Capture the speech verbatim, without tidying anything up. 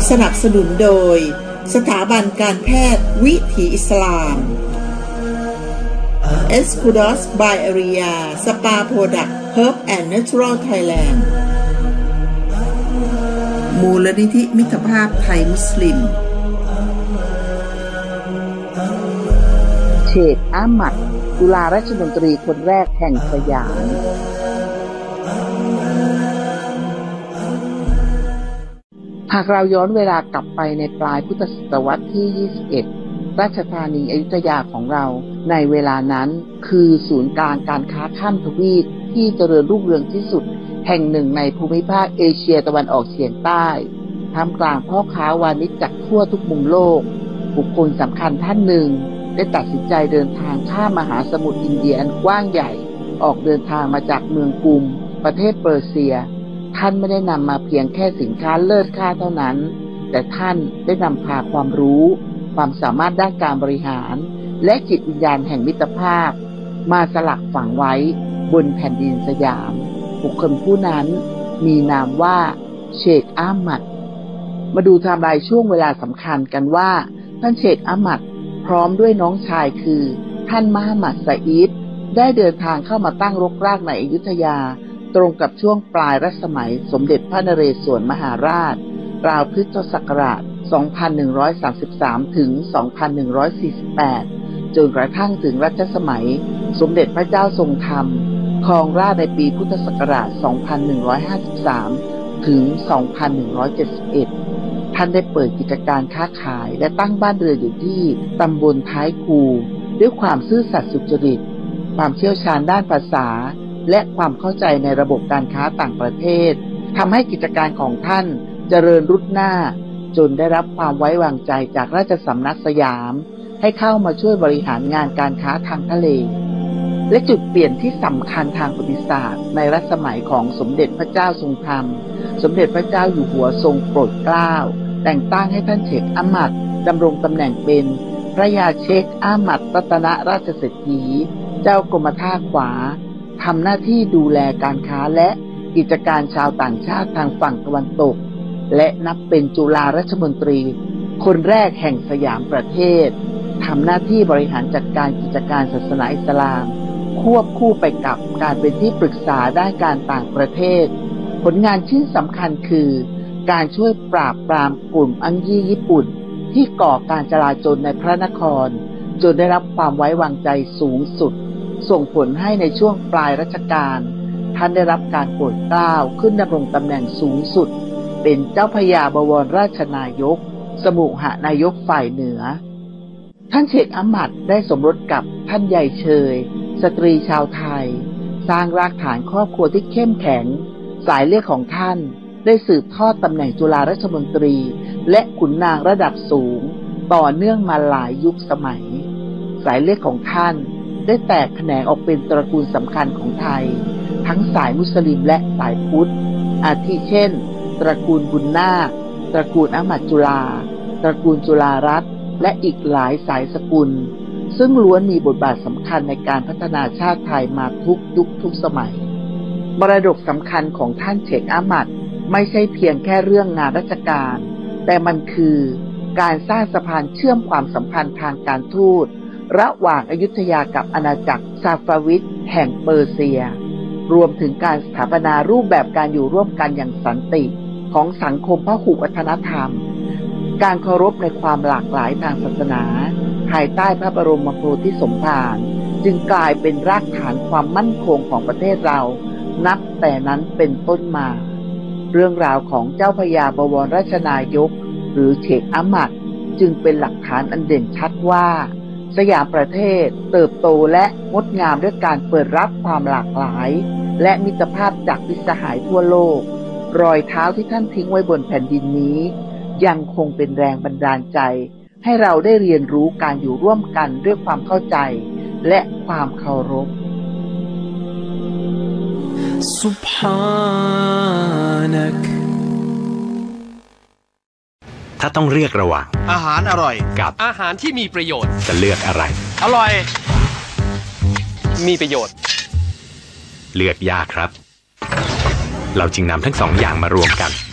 สนับสนุนโดยสถาบันการแพทย์วิถีอิสลาม เอส คูดอส by อาริยา Spa Product Herb and Natural Thailand มูลนิธิมิตรภาพไทยมุสลิมเชค อาหมัด จุฬาราชมนตรีคนแรกแห่งสยามหากเราย้อนเวลากลับไปในปลายพุทธศตวรรษที่ ยี่สิบเอ็ด ราชธานีอยุธยาของเราในเวลานั้นคือศูนย์กลางการค้าข้ามทวีปที่เจริญรุ่งเรืองที่สุดแห่งหนึ่งในภูมิภาคเอเชียตะวันออกเฉียงใต้ท่ามกลางพ่อค้าวานิชจากทั่วทุกมุมโลกบุคคลสำคัญท่านหนึ่งได้ตัดสินใจเดินทางข้ามมหาสมุทรอินเดียอันกว้างใหญ่ออกเดินทางมาจากเมืองกุมประเทศเปอร์เซียท่านไม่ได้นำมาเพียงแค่สินค้าเลิศค่าเท่านั้นแต่ท่านได้นำพาความรู้ความสามารถด้านการบริหารและจิตวิญญาณแห่งมิตรภาพมาสลักฝังไว้บนแผ่นดินสยามบุคคลผู้นั้นมีนามว่าเชค อาหมัดมาดูไทม์ไลน์ช่วงเวลาสำคัญกันว่าท่านเชค อาหมัดพร้อมด้วยน้องชายคือท่านมหมัดซะอีดได้เดินทางเข้ามาตั้งรกรากในอยุธยาตรงกับช่วงปลายรัชสมัยสมเด็จพระนเรศวรมหาราชราวพุทธศักราช สองพันหนึ่งร้อยสามสิบสาม ถึง สองพันหนึ่งร้อยสี่สิบแปด จนกระทั่งถึงรัชสมัยสมเด็จพระเจ้าทรงธรรมครองราชย์ในปีพุทธศักราช สองพันหนึ่งร้อยห้าสิบสาม ถึง สองพันหนึ่งร้อยเจ็ดสิบเอ็ด ท่านได้เปิดกิจการค้าขายและตั้งบ้านเรือนอยู่ที่ตำบลท้ายคูด้วยความซื่อสัตย์สุจริตความเชี่ยวชาญด้านภาษาและความเข้าใจในระบบการค้าต่างประเทศทำให้กิจการของท่านเจริญรุดหน้าจนได้รับความไว้วางใจจากราชสำนักสยามให้เข้ามาช่วยบริหารงานการค้าทางทะเลและจุดเปลี่ยนที่สำคัญทางประวัติศาสตร์ในรัชสมัยของสมเด็จพระเจ้าทรงธรรมสมเด็จพระเจ้าอยู่หัวทรงโปรดเกล้าแต่งตั้งให้ท่านเชค อาหมัดดำรงตำแหน่งเป็นพระยาเชค อาหมัดรัตนราชเศรษฐีเจ้ากรมท่าขวาทำหน้าที่ดูแลการค้าและกิจการชาวต่างชาติทางฝั่งตะวันตกและนับเป็นจุฬาราชมนตรีคนแรกแห่งสยามประเทศทำหน้าที่บริหารจัดการกิจการศาสนาอิสลามควบคู่ไปกับการเป็นที่ปรึกษาด้านการต่างประเทศผลงานชิ้นสำคัญคือการช่วยปราบปรามกลุ่มอังยี่ญี่ปุ่นที่ก่อการจลาจลในพระนครจนได้รับความไว้วางใจสูงสุดส่งผลให้ในช่วงปลายรัชกาลท่านได้รับการโปรดเกล้าขึ้นดำรงตำแหน่งสูงสุดเป็นเจ้าพระยาบวรราชนายกสมุหนายกฝ่ายเหนือท่านเชค อาหมัดได้สมรสกับท่านใหญ่เชยสตรีชาวไทยสร้างรากฐานครอบครัวที่เข้มแข็งสายเลือดของท่านได้สืบทอดตำแหน่งจุฬาราชมนตรีและขุนนางระดับสูงต่อเนื่องมาหลายยุคสมัยสายเลือดของท่านได้แตกแขนงออกเป็นตระกูลสำคัญของไทยทั้งสายมุสลิมและสายพุทธอาทิเช่นตระกูลบุญนาคตระกูลอาหมัดจุฬาตระกูลจุฬารัตน์และอีกหลายสายสกุลซึ่งล้วนมีบทบาทสำคัญในการพัฒนาชาติไทยมาทุกยุคทุกสมัยมรดกสำคัญของท่านเชค อาหมัดไม่ใช่เพียงแค่เรื่องงานราชการแต่มันคือการสร้างสะพานเชื่อมความสัมพันธ์ทางการทูตระหว่างอยุธยากับอาณาจักรซาฟาวิดแห่งเปอร์เซียรวมถึงการสถาปนารูปแบบการอยู่ร่วมกันอย่างสันติของสังคมพหุวัฒนธรรมการเคารพในความหลากหลายทางศาสนาภายใต้พระบรมโพธิสมภารจึงกลายเป็นรากฐานความมั่นคงของประเทศเรานับแต่นั้นเป็นต้นมาเรื่องราวของเจ้าพระยาบวรราชนายกหรือเชค อาหมัดจึงเป็นหลักฐานอันเด่นชัดว่าสยามประเทศเติบโตและงดงามด้วยการเปิดรับความหลากหลายและมิตรภาพจากมิตรสหายทั่วโลกรอยเท้าที่ท่านทิ้งไว้บนแผ่นดินนี้ยังคงเป็นแรงบันดาลใจให้เราได้เรียนรู้การอยู่ร่วมกันด้วยความเข้าใจและความเคารพซุบฮานักถ้าต้องเลือกระหว่างอาหารอร่อยกับอาหารที่มีประโยชน์จะเลือกอะไรอร่อยมีประโยชน์เลือกยากครับเราจึงนำทั้งสองอย่างมารวมกัน